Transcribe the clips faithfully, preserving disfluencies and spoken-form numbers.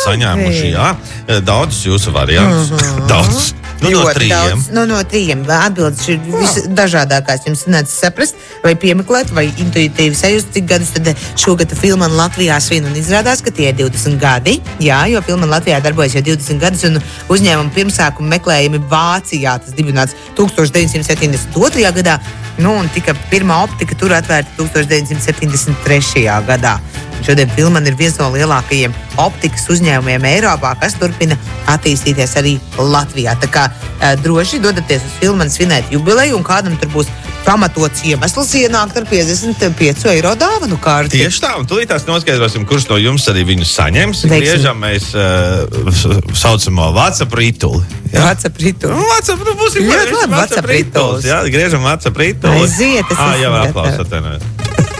saņēmuši, jā, daudzus jūsu variantus. Mm-hmm. Daudzus. Nu, no trījiem. Daudz, nu, no trījiem. Atbildes ir visdažādākās. Jums nāc saprast, vai piemeklēt, vai intuitīvi sajust, cik gadus tad šogad Filmana Latvijā svin. Un izrādās, ka tie ir divdesmit gadi. Jā, jo Filmana Latvijā darbojas jau divdesmit gadus, un uzņēmuma pirmsākuma meklējumi Vācijā. Tas dibināts tūkstoš deviņsimt septiņdesmit otrajā gadā. Nu, un tika pirmā optika tur atvērta tūkstoš deviņsimt septiņdesmit trešajā gadā. Šodien Filmana ir viens no lielākajiem optikas uzņēmumiem Eiropā, kas turpina attīstīties arī Latvijā. Tā kā e, droši dodaties uz Filmanu svinēt jubileju, un kādam tur būs pamatots iemesls ienākt ar piecdesmit pieci eiro dāvanu kārti. Tieši tā, un tūlītās noskaidrosim, kurš no jums arī viņu saņems. Griežam mēs uh, saucamo WhatsApp rituli. WhatsApp rituli. Nu, WhatsApp, nu, būsim ļoti labi, WhatsApp rituls. Jā, griežam WhatsApp rituli. Aiziet, es ah, esmu jau gatava. aplaus atvainojiet.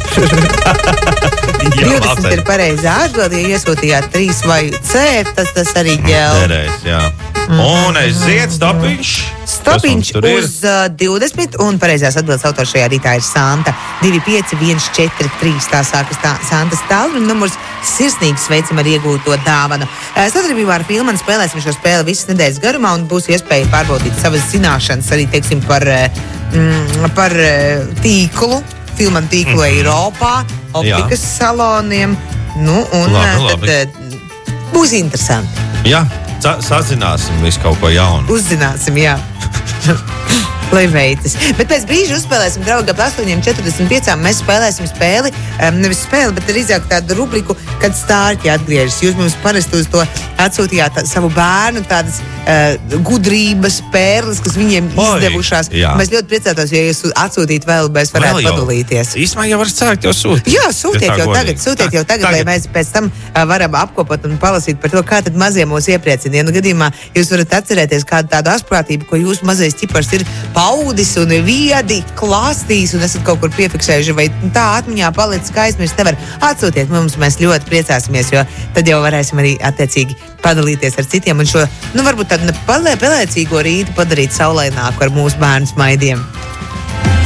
divdesmit ir pareizā atbilde, ja iesūtījāt trīs vai C, tas, tas arī ģēl. Derēs, jā. Un aiziet, stopiņš. Stopiņš uz uh, divdesmit, un pareizās atbildes autors šajā rītā ir Santa. divi pieci viens četri trīs, tā sākas tā Santas tālruņa numurs. Sirsnīgi sveicam ar iegūto dāvanu. Uh, sadarbībā ar Filmanu spēlēsim šo spēli visas nedēļas garumā, un būs iespēja pārbaudīt savas zināšanas arī, teiksim, par, mm, par tīklu. Filmanu tīklu mm-hmm. Eiropā, optikas jā. Saloniem. Nu, un labi, labi. tad būs interesanti. Jā, sa- sazināsim visu kaut ko jaunu. Uzzināsim, jā. Lai veicas. Bet pēc brīža uzspēlēsim draugu ap astoņiem četrdesmit piecām. Mēs spēlēsim spēli, um, nevis spēli, bet drīzāk tādu rubriku, kad stārķi atgriežas. Jūs mums parasti uz to atsūtījāt tā, savu bērnu tādas uh, gudrības pērles, kas viņiem Oi, izdevušās. jā. Mēs ļoti priecātos, ja jūs atsūtītu vēl, mēs varētu Vēl jau. padalīties. Īstumā jau var sākt jau sūtīt. Jā, sūtiet Ja jau godīgi. tagad, sūtiet Tā, jau tagad, tagad, lai mēs pēc tam uh, varam apkopot un palasīt par to, kā tad mazie mūs iepriecina. Ja nu gadījumā jūs varat atcerēties kādu tādu asprātību, ko jūsu mazais ķipars ir paudis un viedi klāstījis un esat kaut kur piefiksējuši, vai tā atmiņā palicis, kā aizmirst, nevar atsūtiet mums, mēs ļoti priecāsimies, jo tad jau varēsim arī attiecīgi padalīties ar citiem un šo, nu varbūt tādu pelē, pelēcīgo rītu padarīt saulaināku ar mūsu bērnu smaidiem.